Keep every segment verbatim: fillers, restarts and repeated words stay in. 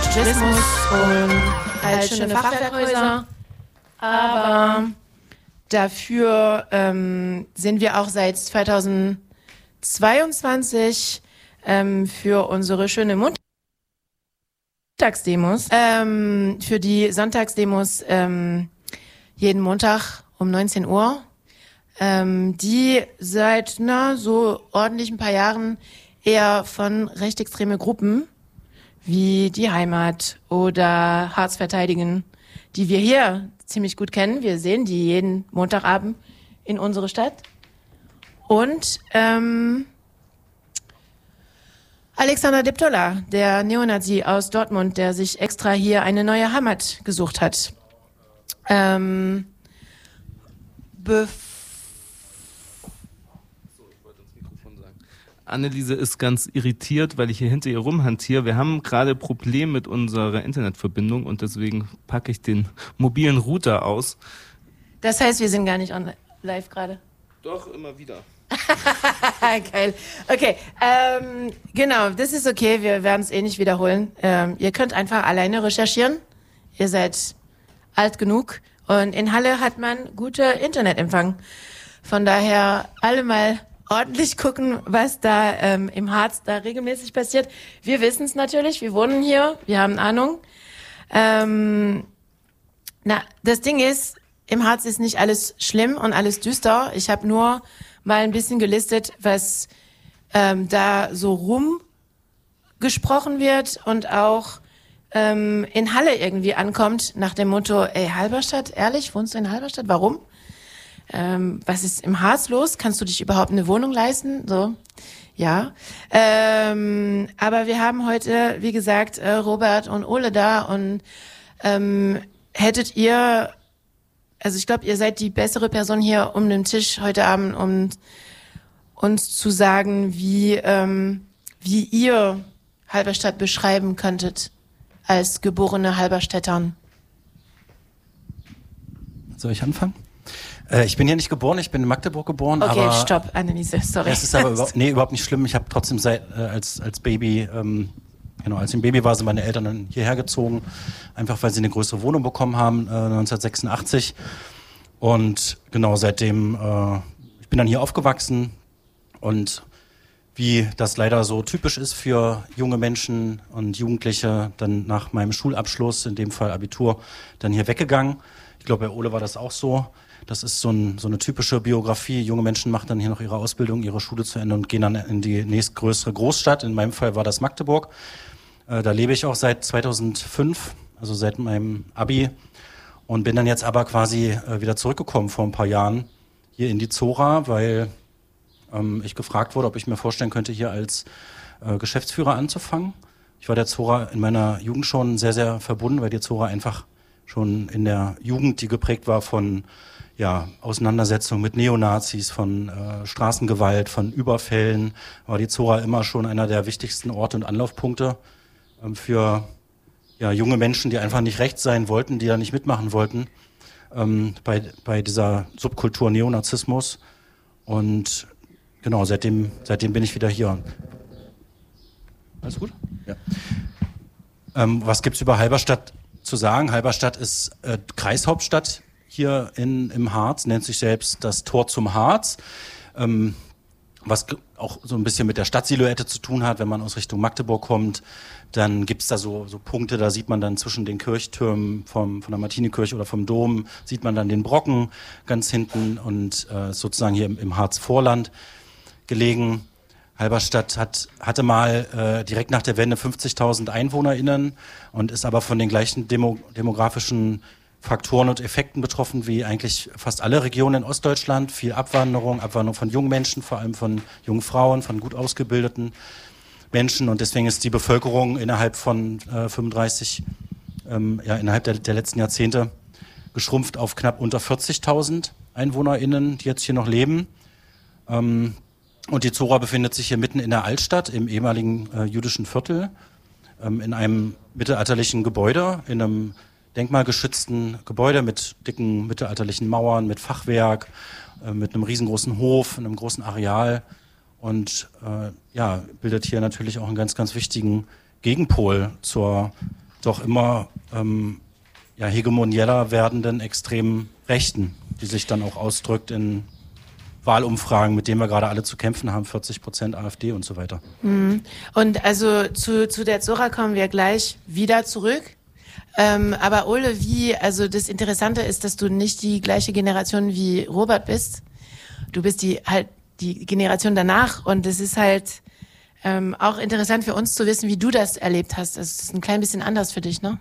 Tourismus und halt schöne Fachwerkhäuser. Aber dafür ähm, sind wir auch seit zweitausendzweiundzwanzig ähm, für unsere schöne Montagsdemos, ähm, für die Sonntagsdemos ähm, jeden Montag um neunzehn Uhr, ähm, die seit na so ordentlich ein paar Jahren eher von rechtsextreme Gruppen wie die Heimat oder Harz verteidigen, die wir hier ziemlich gut kennen. Wir sehen die jeden Montagabend in unsere Stadt. Und ähm, Alexander Deptola, der Neonazi aus Dortmund, der sich extra hier eine neue Heimat gesucht hat. Ähm, bef- Anneliese ist ganz irritiert, weil ich hier hinter ihr rumhantiere. Wir haben gerade ein Problem mit unserer Internetverbindung und deswegen packe ich den mobilen Router aus. Das heißt, wir sind gar nicht on live gerade? Doch, immer wieder. Geil. Okay, ähm, genau, das ist okay, wir werden es eh nicht wiederholen. Ähm, ihr könnt einfach alleine recherchieren. Ihr seid alt genug und in Halle hat man gute Internetempfang. Von daher alle mal ordentlich gucken, was da ähm, im Harz da regelmäßig passiert. Wir wissen es natürlich, wir wohnen hier, wir haben Ahnung. Ähm, na, das Ding ist, im Harz ist nicht alles schlimm und alles düster. Ich habe nur mal ein bisschen gelistet, was ähm, da so rumgesprochen wird und auch ähm, in Halle irgendwie ankommt, nach dem Motto, ey, Halberstadt, ehrlich, wohnst du in Halberstadt? Warum? Ähm, was ist im Harz los? Kannst du dich überhaupt eine Wohnung leisten? So, ja. Ähm, aber wir haben heute, wie gesagt, äh, Robert und Ole da und ähm, hättet ihr, also ich glaube, ihr seid die bessere Person hier um den Tisch heute Abend, um uns zu sagen, wie ähm, wie ihr Halberstadt beschreiben könntet als geborene Halberstädtern. Soll ich anfangen? Ich bin hier nicht geboren, ich bin in Magdeburg geboren. Okay, aber stopp, Anneliese, sorry. Es ist aber überhaupt, nee, überhaupt nicht schlimm. Ich habe trotzdem seit, äh, als, als Baby, ähm, genau, als ich ein Baby war, sind meine Eltern dann hierher gezogen, einfach weil sie eine größere Wohnung bekommen haben, äh, neunzehnhundertsechsundachtzig. Und genau, seitdem, äh, ich bin dann hier aufgewachsen und wie das leider so typisch ist für junge Menschen und Jugendliche, dann nach meinem Schulabschluss, in dem Fall Abitur, dann hier weggegangen. Ich glaube, bei Ole war das auch so. Das ist so, ein, so eine typische Biografie. Junge Menschen machen dann hier noch ihre Ausbildung, ihre Schule zu Ende und gehen dann in die nächstgrößere Großstadt. In meinem Fall war das Magdeburg. Äh, da lebe ich auch seit zweitausendfünf, also seit meinem Abi. Und bin dann jetzt aber quasi äh, wieder zurückgekommen vor ein paar Jahren hier in die Zora, weil ähm, ich gefragt wurde, ob ich mir vorstellen könnte, hier als äh, Geschäftsführer anzufangen. Ich war der Zora in meiner Jugend schon sehr, sehr verbunden, weil die Zora einfach schon in der Jugend, die geprägt war von ja, Auseinandersetzungen mit Neonazis, von äh, Straßengewalt, von Überfällen, war die Zora immer schon einer der wichtigsten Orte und Anlaufpunkte ähm, für ja, junge Menschen, die einfach nicht rechts sein wollten, die da nicht mitmachen wollten ähm, bei, bei dieser Subkultur Neonazismus. Und genau, seitdem, seitdem bin ich wieder hier. Alles gut? Ja. Ähm, was gibt's über Halberstadt zu sagen? Halberstadt ist äh, Kreishauptstadt hier in, im Harz, nennt sich selbst das Tor zum Harz, ähm, was auch so ein bisschen mit der Stadtsilhouette zu tun hat. Wenn man aus Richtung Magdeburg kommt, dann gibt's da so, so Punkte, da sieht man dann zwischen den Kirchtürmen vom, von der Martinikirche oder vom Dom, sieht man dann den Brocken ganz hinten und äh, sozusagen hier im, im Harzvorland gelegen. Halberstadt hat, hatte mal äh, direkt nach der Wende fünfzigtausend EinwohnerInnen und ist aber von den gleichen Demo, demografischen Faktoren und Effekten betroffen wie eigentlich fast alle Regionen in Ostdeutschland. Viel Abwanderung, Abwanderung von jungen Menschen, vor allem von jungen Frauen, von gut ausgebildeten Menschen. Und deswegen ist die Bevölkerung innerhalb von äh, fünfunddreißig, ähm, ja, innerhalb der, der letzten Jahrzehnte geschrumpft auf knapp unter vierzigtausend EinwohnerInnen, die jetzt hier noch leben. Ähm, und die Zora befindet sich hier mitten in der Altstadt, im ehemaligen äh, jüdischen Viertel, ähm, in einem mittelalterlichen Gebäude, in einem denkmalgeschützten Gebäude mit dicken mittelalterlichen Mauern, mit Fachwerk, äh, mit einem riesengroßen Hof, einem großen Areal und äh, ja, bildet hier natürlich auch einen ganz, ganz wichtigen Gegenpol zur doch immer ähm, ja, hegemonieller werdenden extremen Rechten, die sich dann auch ausdrückt in Wahlumfragen, mit denen wir gerade alle zu kämpfen haben, vierzig Prozent AfD und so weiter. Mhm. Und also zu, zu der Zora kommen wir gleich wieder zurück. Ähm, aber Ole, wie, also das Interessante ist, dass du nicht die gleiche Generation wie Robert bist. Du bist die halt die Generation danach und es ist halt ähm, auch interessant für uns zu wissen, wie du das erlebt hast. Das ist ein klein bisschen anders für dich, ne?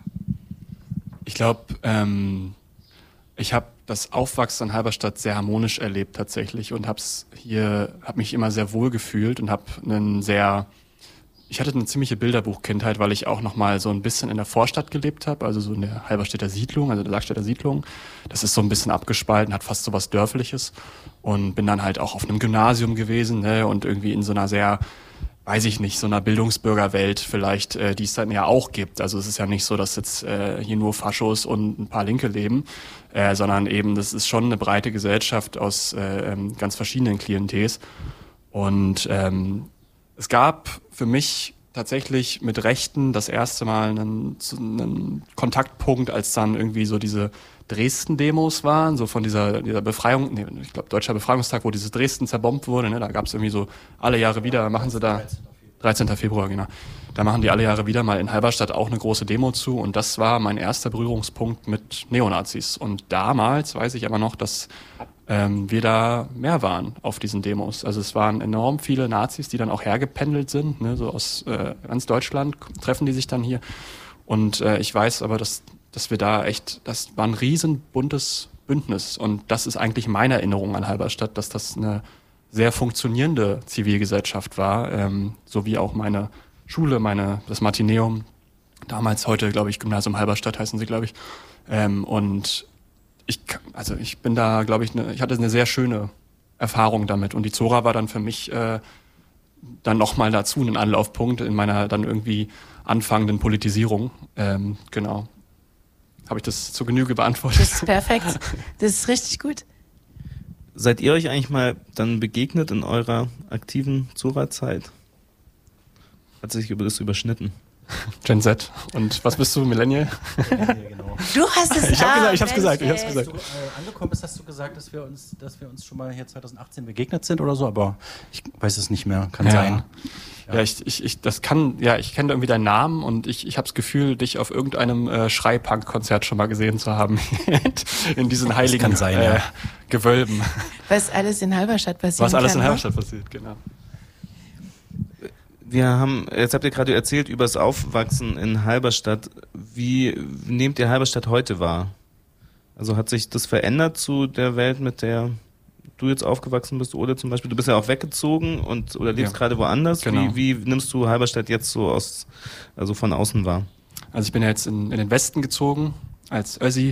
Ich glaube, ähm, ich habe das Aufwachsen in Halberstadt sehr harmonisch erlebt tatsächlich und hab's hier, habe mich immer sehr wohl gefühlt und habe einen sehr, ich hatte eine ziemliche Bilderbuchkindheit, weil ich auch noch mal so ein bisschen in der Vorstadt gelebt habe, also so in der Halberstädter Siedlung, also der Sargstädter Siedlung. Das ist so ein bisschen abgespalten, hat fast so was Dörfliches und bin dann halt auch auf einem Gymnasium gewesen, ne, und irgendwie in so einer sehr, weiß ich nicht, so einer Bildungsbürgerwelt vielleicht, äh, die es dann ja auch gibt. Also es ist ja nicht so, dass jetzt äh, hier nur Faschos und ein paar Linke leben, äh, sondern eben, das ist schon eine breite Gesellschaft aus äh, ähm, ganz verschiedenen Klientels. Und ähm, es gab für mich tatsächlich mit Rechten das erste Mal einen, einen Kontaktpunkt, als dann irgendwie so diese Dresden-Demos waren, so von dieser, dieser Befreiung, nee, ich glaube Deutscher Befreiungstag, wo dieses Dresden zerbombt wurde, ne, da gab es irgendwie so alle Jahre wieder, machen sie da, dreizehnten Februar, genau, da machen die alle Jahre wieder mal in Halberstadt auch eine große Demo zu und das war mein erster Berührungspunkt mit Neonazis und damals weiß ich aber noch, dass ähm, wir da mehr waren auf diesen Demos, also es waren enorm viele Nazis, die dann auch hergependelt sind, ne, so aus äh, ganz Deutschland treffen die sich dann hier und äh, ich weiß aber, dass dass wir da echt, das war ein riesen buntes Bündnis und das ist eigentlich meine Erinnerung an Halberstadt, dass das eine sehr funktionierende Zivilgesellschaft war, ähm, so wie auch meine Schule, meine das Martineum, damals heute, glaube ich, Gymnasium Halberstadt heißen sie, glaube ich, ähm, und ich, also ich bin da, glaube ich, ne, ich hatte eine sehr schöne Erfahrung damit und die Zora war dann für mich äh, dann nochmal dazu ein Anlaufpunkt in meiner dann irgendwie anfangenden Politisierung, ähm, genau. Habe ich das zur Genüge beantwortet? Das ist perfekt. Das ist richtig gut. Seid ihr euch eigentlich mal dann begegnet in eurer aktiven Zora-Zeit? Hat sich über das überschnitten? Gen Z. Und was bist du, Millennial? Ja, genau. Du hast es Ich habe ah, gesagt, ich hab's gesagt, ich hab's Mensch, gesagt. Als du äh, angekommen bist, hast du gesagt, dass wir uns, dass wir uns schon mal hier zwanzig achtzehn begegnet sind oder so, aber ich weiß es nicht mehr, kann Ja. sein. Ja, ja ich, ich, ich, das kann, ja, ich kenne irgendwie deinen Namen und ich, ich habe das Gefühl, dich auf irgendeinem äh, Schrei-Punk-Konzert schon mal gesehen zu haben. In diesen heiligen kann sein, äh, ja. Gewölben. Was alles in Halberstadt passiert. Was alles kann, in ne? Halberstadt passiert, genau. Wir haben, jetzt habt ihr gerade erzählt über das Aufwachsen in Halberstadt. Wie nehmt ihr Halberstadt heute wahr? Also hat sich das verändert zu der Welt, mit der du jetzt aufgewachsen bist, Ole zum Beispiel? Du bist ja auch weggezogen und oder lebst Ja. gerade woanders. Genau. Wie, wie nimmst du Halberstadt jetzt so aus, also von außen wahr? Also ich bin ja jetzt in, in den Westen gezogen als Össi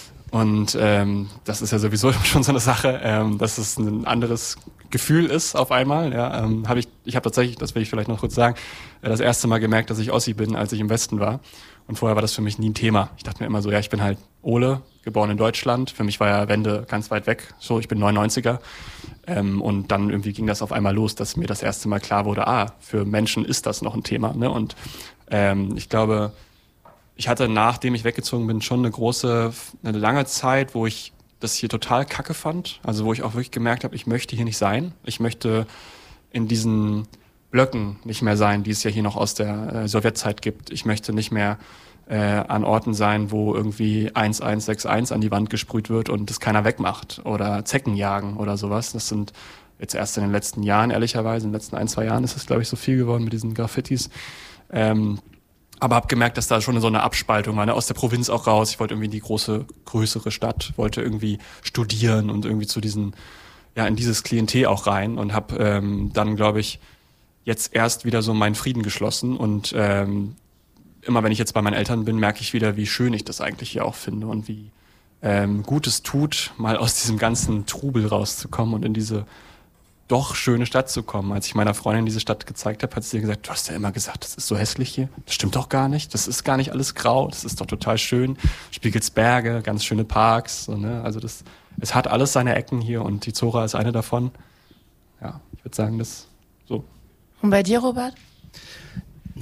und ähm, das ist ja sowieso schon so eine Sache, ähm, dass es ein anderes Gefühl ist auf einmal. Ja, ähm, hab ich ich habe tatsächlich, das will ich vielleicht noch kurz sagen, äh, das erste Mal gemerkt, dass ich Ossi bin, als ich im Westen war. Und vorher war das für mich nie ein Thema. Ich dachte mir immer so, ja, ich bin halt Ole, geboren in Deutschland. Für mich war ja Wende ganz weit weg. So, ich bin neunundneunziger. Ähm, und dann irgendwie ging das auf einmal los, dass mir das erste Mal klar wurde, ah, für Menschen ist das noch ein Thema. Ne? Und ähm, ich glaube, ich hatte, nachdem ich weggezogen bin, schon eine große, eine lange Zeit, wo ich das hier total kacke fand. Also wo ich auch wirklich gemerkt habe, ich möchte hier nicht sein. Ich möchte in diesen Blöcken nicht mehr sein, die es ja hier noch aus der äh, Sowjetzeit gibt. Ich möchte nicht mehr äh, an Orten sein, wo irgendwie eins eins sechs eins an die Wand gesprüht wird und das keiner wegmacht oder Zecken jagen oder sowas. Das sind jetzt erst in den letzten Jahren, ehrlicherweise, in den letzten ein, zwei Jahren ist das, glaube ich, so viel geworden mit diesen Graffitis. Ähm, aber habe gemerkt, dass da schon so eine Abspaltung war, ne? Aus der Provinz auch raus. Ich wollte irgendwie in die große, größere Stadt, wollte irgendwie studieren und irgendwie zu diesen, ja, in dieses Klientel auch rein und habe ähm, dann, glaube ich, jetzt erst wieder so meinen Frieden geschlossen und ähm, immer wenn ich jetzt bei meinen Eltern bin, merke ich wieder, wie schön ich das eigentlich hier auch finde und wie ähm, gut es tut, mal aus diesem ganzen Trubel rauszukommen und in diese doch schöne Stadt zu kommen. Als ich meiner Freundin diese Stadt gezeigt habe, hat sie gesagt, du hast ja immer gesagt, das ist so hässlich hier. Das stimmt doch gar nicht. Das ist gar nicht alles grau. Das ist doch total schön. Spiegelsberge, ganz schöne Parks. So, ne? Also das, es hat alles seine Ecken hier und die Zora ist eine davon. Ja, ich würde sagen, das so. Und bei dir, Robert?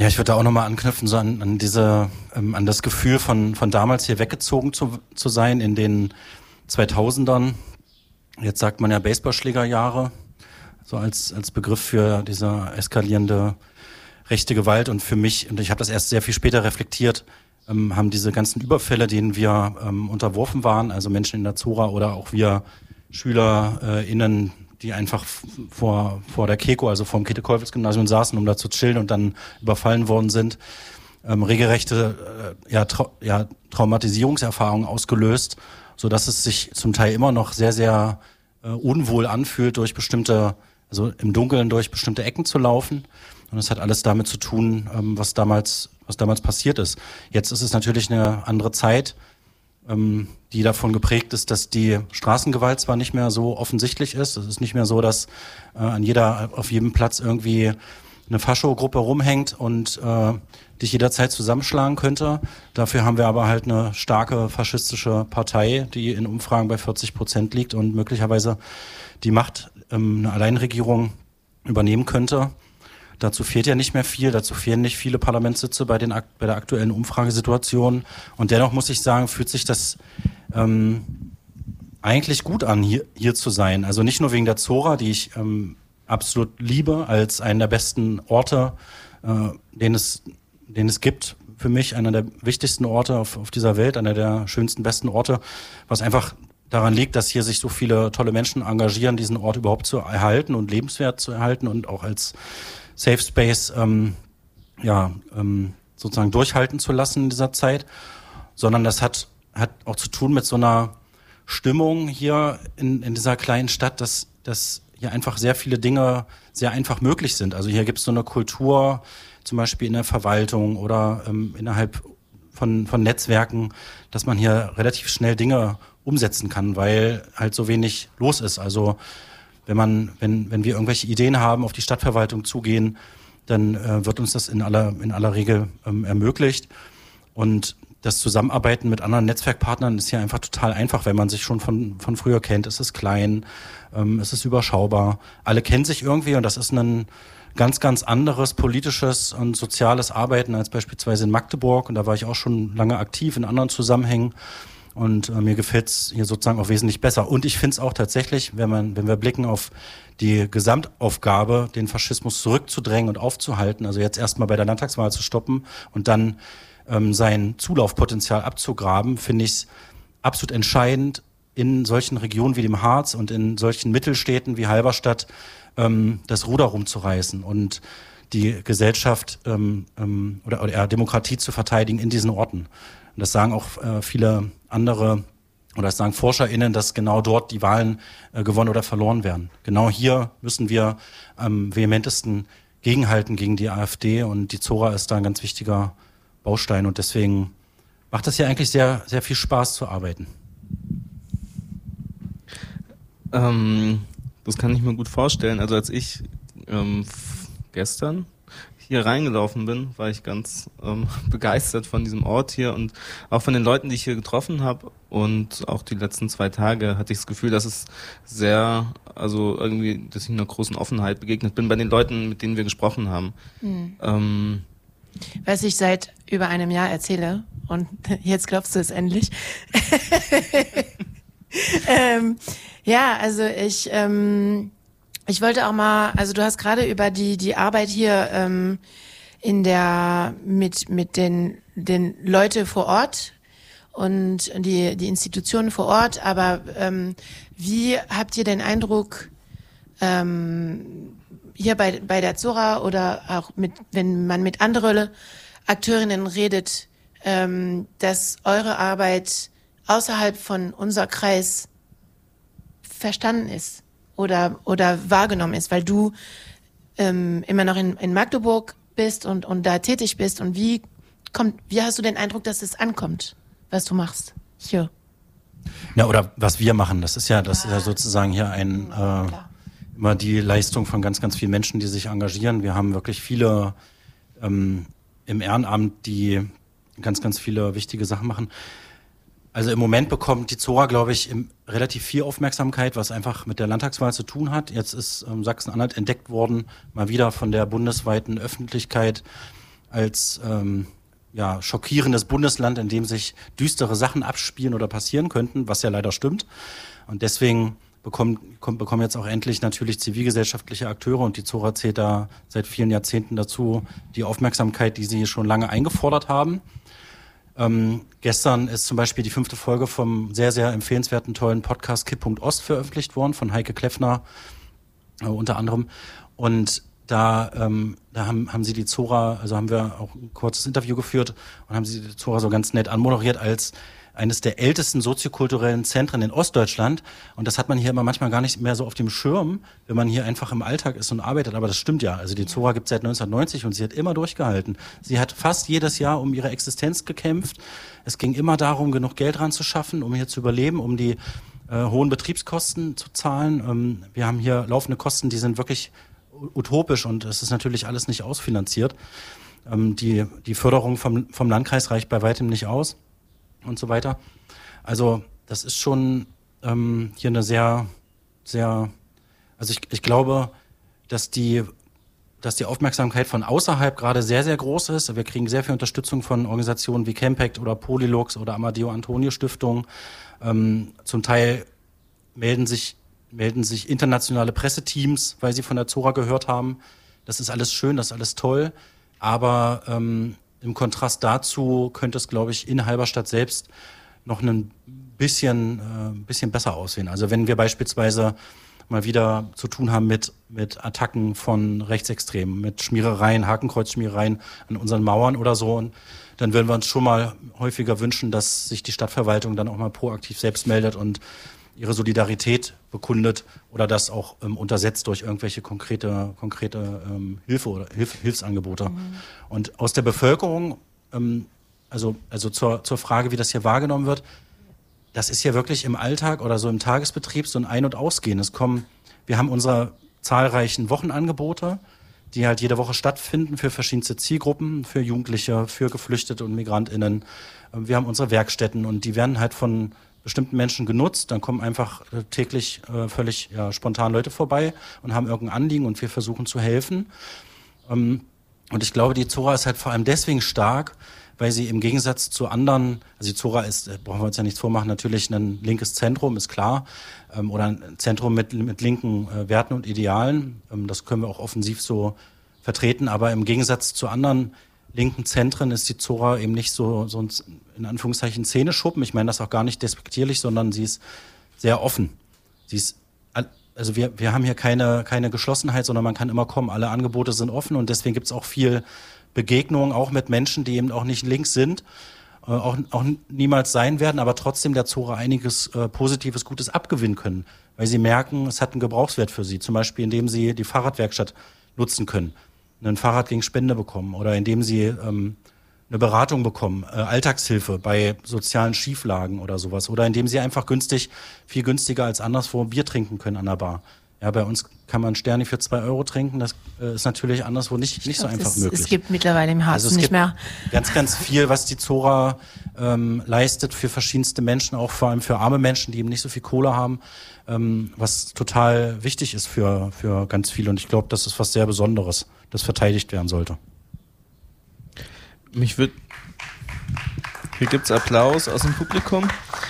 Ja, ich würde da auch nochmal anknüpfen, so an, an diese, ähm, an das Gefühl von, von damals hier weggezogen zu, zu sein in den zweitausendern. Jetzt sagt man ja Baseballschlägerjahre, so als, als Begriff für diese eskalierende rechte Gewalt. Und für mich, und ich habe das erst sehr viel später reflektiert, ähm, haben diese ganzen Überfälle, denen wir ähm, unterworfen waren, also Menschen in der Zora oder auch wir SchülerInnen, äh, die einfach vor vor der Keko, also vor dem Käthe-Kollwitz-Gymnasium saßen, um da zu chillen und dann überfallen worden sind, ähm, regelrechte äh, ja, trau- ja, Traumatisierungserfahrungen ausgelöst, so dass es sich zum Teil immer noch sehr, sehr äh, unwohl anfühlt, durch bestimmte, also im Dunkeln durch bestimmte Ecken zu laufen. Und das hat alles damit zu tun, ähm, was damals was damals passiert ist. Jetzt ist es natürlich eine andere Zeit, ähm, die davon geprägt ist, dass die Straßengewalt zwar nicht mehr so offensichtlich ist. Es ist nicht mehr so, dass äh, an jeder, auf jedem Platz irgendwie eine Fascho-Gruppe rumhängt und äh, dich jederzeit zusammenschlagen könnte. Dafür haben wir aber halt eine starke faschistische Partei, die in Umfragen bei vierzig Prozent liegt und möglicherweise die Macht, ähm, eine Alleinregierung übernehmen könnte. Dazu fehlt ja nicht mehr viel, dazu fehlen nicht viele Parlamentssitze bei, den, bei der aktuellen Umfragesituation. Und dennoch muss ich sagen, fühlt sich das ähm, eigentlich gut an, hier, hier zu sein. Also nicht nur wegen der Zora, die ich ähm, absolut liebe, als einen der besten Orte, äh, den es, den es gibt. Für mich einer der wichtigsten Orte auf, auf dieser Welt, einer der schönsten, besten Orte, was einfach daran liegt, dass hier sich so viele tolle Menschen engagieren, diesen Ort überhaupt zu erhalten und lebenswert zu erhalten und auch als Safe Space ähm, ja, ähm, sozusagen durchhalten zu lassen in dieser Zeit, sondern das hat, hat auch zu tun mit so einer Stimmung hier in, in dieser kleinen Stadt, dass, dass hier einfach sehr viele Dinge sehr einfach möglich sind. Also hier gibt es so eine Kultur, zum Beispiel in der Verwaltung oder ähm, innerhalb von, von Netzwerken, dass man hier relativ schnell Dinge umsetzen kann, weil halt so wenig los ist. Also wenn man, wenn, wenn wir irgendwelche Ideen haben, auf die Stadtverwaltung zugehen, dann äh, wird uns das in aller, in aller Regel ähm, ermöglicht. Und das Zusammenarbeiten mit anderen Netzwerkpartnern ist hier einfach total einfach, wenn man sich schon von, von früher kennt. Es ist klein, ähm, es ist überschaubar. Alle kennen sich irgendwie und das ist ein ganz, ganz anderes politisches und soziales Arbeiten als beispielsweise in Magdeburg. Und da war ich auch schon lange aktiv in anderen Zusammenhängen. Und äh, mir gefällt's hier sozusagen auch wesentlich besser. Und ich finde es auch tatsächlich, wenn man, wenn wir blicken auf die Gesamtaufgabe, den Faschismus zurückzudrängen und aufzuhalten, also jetzt erstmal bei der Landtagswahl zu stoppen und dann ähm, sein Zulaufpotenzial abzugraben, finde ich es absolut entscheidend, in solchen Regionen wie dem Harz und in solchen Mittelstädten wie Halberstadt ähm, das Ruder rumzureißen und die Gesellschaft ähm, ähm, oder, oder Demokratie zu verteidigen in diesen Orten. Und das sagen auch äh, viele andere, oder das sagen ForscherInnen, dass genau dort die Wahlen äh, gewonnen oder verloren werden. Genau hier müssen wir am vehementesten gegenhalten gegen die AfD und die Zora ist da ein ganz wichtiger Baustein und deswegen macht das ja eigentlich sehr, sehr viel Spaß zu arbeiten. Ähm, das kann ich mir gut vorstellen. Also als ich ähm, f- gestern hier reingelaufen bin, war ich ganz ähm, begeistert von diesem Ort hier und auch von den Leuten, die ich hier getroffen habe. Und auch die letzten zwei Tage hatte ich das Gefühl, dass es sehr, also irgendwie, dass ich einer großen Offenheit begegnet bin bei den Leuten, mit denen wir gesprochen haben. Mhm. Ähm, Was ich seit über einem Jahr erzähle, und jetzt glaubst du es endlich. ähm, ja, also ich... Ähm, Ich wollte auch mal, also du hast gerade über die die Arbeit hier ähm, in der mit mit den den Leute vor Ort und die die Institutionen vor Ort, aber ähm, wie habt ihr den Eindruck ähm, hier bei bei der Zora oder auch mit wenn man mit anderen Akteurinnen redet, ähm, dass eure Arbeit außerhalb von unser Kreis verstanden ist? Oder, oder wahrgenommen ist, weil du ähm, immer noch in, in Magdeburg bist und, und da tätig bist. Und wie kommt, wie hast du den Eindruck, dass es ankommt, was du machst hier? Ja, oder was wir machen, das ist ja, das ist ja sozusagen hier ein äh, immer die Leistung von ganz, ganz vielen Menschen, die sich engagieren. Wir haben wirklich viele ähm, im Ehrenamt, die ganz, ganz viele wichtige Sachen machen. Also im Moment bekommt die Zora, glaube ich, im, relativ viel Aufmerksamkeit, was einfach mit der Landtagswahl zu tun hat. Jetzt ist ähm, Sachsen-Anhalt entdeckt worden, mal wieder von der bundesweiten Öffentlichkeit als ähm, ja, schockierendes Bundesland, in dem sich düstere Sachen abspielen oder passieren könnten, was ja leider stimmt. Und deswegen bekommen, bekommen jetzt auch endlich natürlich zivilgesellschaftliche Akteure, und die Zora zählt da seit vielen Jahrzehnten dazu, die Aufmerksamkeit, die sie schon lange eingefordert haben. Ähm, gestern ist zum Beispiel die fünfte Folge vom sehr, sehr empfehlenswerten, tollen Podcast Kipp.Ost veröffentlicht worden, von Heike Kleffner äh, unter anderem. Und da, ähm, da haben, haben sie die Zora, also haben wir auch ein kurzes Interview geführt und haben sie die Zora so ganz nett anmoderiert als eines der ältesten soziokulturellen Zentren in Ostdeutschland. Und das hat man hier immer manchmal gar nicht mehr so auf dem Schirm, wenn man hier einfach im Alltag ist und arbeitet. Aber das stimmt ja. Also die Zora gibt es seit neunzehnhundertneunzig und sie hat immer durchgehalten. Sie hat fast jedes Jahr um ihre Existenz gekämpft. Es ging immer darum, genug Geld ranzuschaffen, um hier zu überleben, um die äh, hohen Betriebskosten zu zahlen. Ähm, wir haben hier laufende Kosten, die sind wirklich utopisch, und es ist natürlich alles nicht ausfinanziert. Ähm, die, die Förderung vom, vom Landkreis reicht bei weitem nicht aus. Und so weiter. Also das ist schon ähm, hier eine sehr, sehr, also ich, ich glaube, dass die, dass die Aufmerksamkeit von außerhalb gerade sehr, sehr groß ist. Wir kriegen sehr viel Unterstützung von Organisationen wie Campact oder Polylux oder Amadeo Antonio Stiftung. Ähm, zum Teil melden sich, melden sich internationale Presseteams, weil sie von der Zora gehört haben. Das ist alles schön, das ist alles toll, aber ähm, im Kontrast dazu könnte es, glaube ich, in Halberstadt selbst noch ein bisschen, äh, bisschen besser aussehen. Also wenn wir beispielsweise mal wieder zu tun haben mit, mit Attacken von Rechtsextremen, mit Schmierereien, Hakenkreuzschmierereien an unseren Mauern oder so, und dann würden wir uns schon mal häufiger wünschen, dass sich die Stadtverwaltung dann auch mal proaktiv selbst meldet und ihre Solidarität bekundet oder das auch ähm, untersetzt durch irgendwelche konkrete konkrete ähm, Hilfe oder Hilf, Hilfsangebote. Mhm. Und aus der Bevölkerung, ähm, also also zur zur Frage, wie das hier wahrgenommen wird, das ist ja wirklich im Alltag oder so im Tagesbetrieb so ein Ein- und Ausgehen. Es kommen, wir haben unsere zahlreichen Wochenangebote, die halt jede Woche stattfinden für verschiedenste Zielgruppen, für Jugendliche, für Geflüchtete und MigrantInnen. Wir haben unsere Werkstätten, und die werden halt von bestimmten Menschen genutzt. Dann kommen einfach äh, täglich äh, völlig ja, spontan Leute vorbei und haben irgendein Anliegen, und wir versuchen zu helfen. Ähm, und ich glaube, die Zora ist halt vor allem deswegen stark, weil sie im Gegensatz zu anderen, also die Zora ist, äh, brauchen wir uns ja nichts vormachen, natürlich ein linkes Zentrum, ist klar, ähm, oder ein Zentrum mit, mit linken äh, Werten und Idealen. Ähm, das können wir auch offensiv so vertreten, aber im Gegensatz zu anderen linken Zentren ist die Zora eben nicht so, so ein, in Anführungszeichen, Szeneschuppen. Ich meine das auch gar nicht despektierlich, sondern sie ist sehr offen. Sie ist, also wir, wir haben hier keine, keine Geschlossenheit, sondern man kann immer kommen. Alle Angebote sind offen, und deswegen gibt es auch viel Begegnungen, auch mit Menschen, die eben auch nicht links sind, äh, auch, auch niemals sein werden, aber trotzdem der Zora einiges äh, Positives, Gutes abgewinnen können, weil sie merken, es hat einen Gebrauchswert für sie. Zum Beispiel, indem sie die Fahrradwerkstatt nutzen können, ein Fahrrad gegen Spende bekommen, oder indem sie ähm, eine Beratung bekommen, äh, Alltagshilfe bei sozialen Schieflagen oder sowas, oder indem sie einfach günstig, viel günstiger als anderswo Bier trinken können an der Bar. Ja, bei uns kann man Sterni für zwei Euro trinken, das äh, ist natürlich anderswo nicht, nicht so einfach es, möglich. Es gibt mittlerweile im Harz also nicht mehr. Ganz, ganz viel, was die Zora ähm, leistet für verschiedenste Menschen, auch vor allem für arme Menschen, die eben nicht so viel Kohle haben, ähm, was total wichtig ist für, für ganz viele. Und ich glaube, das ist was sehr Besonderes, das verteidigt werden sollte. Mich wird, hier gibt's Applaus aus dem Publikum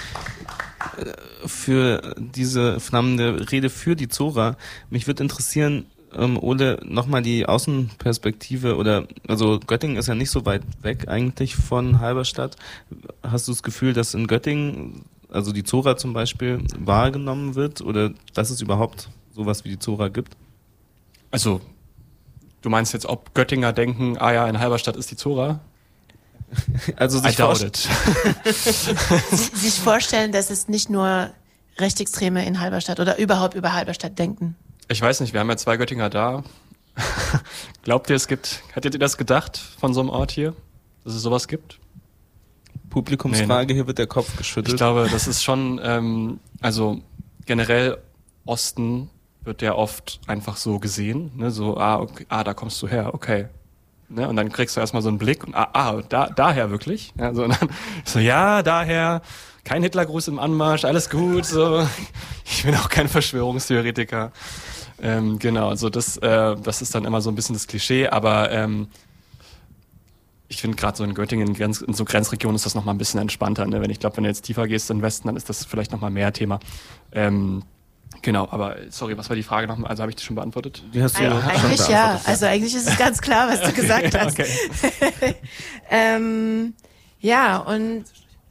für diese flammende Rede für die Zora. Mich würde interessieren, ähm, Ole, nochmal die Außenperspektive, oder, also Göttingen ist ja nicht so weit weg eigentlich von Halberstadt. Hast du das Gefühl, dass in Göttingen, also die Zora zum Beispiel, wahrgenommen wird, oder dass es überhaupt sowas wie die Zora gibt? Also, du meinst jetzt, ob Göttinger denken, ah ja, in Halberstadt ist die Zora? Also sich, vorst- sich vorstellen, dass es nicht nur Rechtsextreme in Halberstadt oder überhaupt über Halberstadt denken. Ich weiß nicht, wir haben ja zwei Göttinger da. Glaubt ihr, es gibt, hättet ihr das gedacht von so einem Ort hier, dass es sowas gibt? Publikumsfrage, nee, ne? Hier wird der Kopf geschüttelt. Ich glaube, das ist schon, ähm, also generell Osten wird ja oft einfach so gesehen, ne? So, ah, okay, ah, da kommst du her, okay. Ne, und dann kriegst du erstmal so einen Blick und ah, ah da, daher wirklich. Ja, so, und dann so, ja, daher, kein Hitlergruß im Anmarsch, alles gut. So. Ich bin auch kein Verschwörungstheoretiker. Ähm, genau, also das, äh, das ist dann immer so ein bisschen das Klischee, aber ähm, ich finde gerade so in Göttingen, in, Grenz, in so Grenzregionen ist das nochmal ein bisschen entspannter. Ne? Wenn ich glaube, wenn du jetzt tiefer gehst in den Westen, dann ist das vielleicht nochmal mehr Thema. Ähm, genau, aber sorry, was war die Frage nochmal? Also habe ich die schon beantwortet? Die hast du Eig schon eigentlich ja, beantwortet. also eigentlich ist es ganz klar, was du gesagt hast. Okay. ähm, ja, und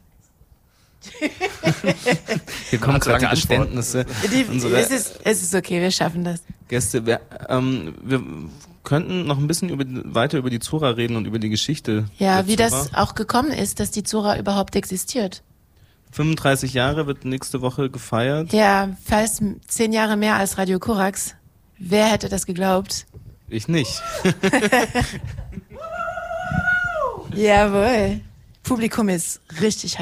Hier kommen Also gerade lange Geständnisse. die, Unsere es, ist, es ist okay, wir schaffen das. Gäste, wir, ähm, wir könnten noch ein bisschen über, weiter über die Zora reden und über die Geschichte. Ja, der wie Zora. das auch gekommen ist, dass die Zora überhaupt existiert. fünfunddreißig Jahre wird nächste Woche gefeiert. Ja, fast zehn Jahre mehr als Radio Korax. Wer hätte das geglaubt? Ich nicht. Jawohl. Publikum ist richtig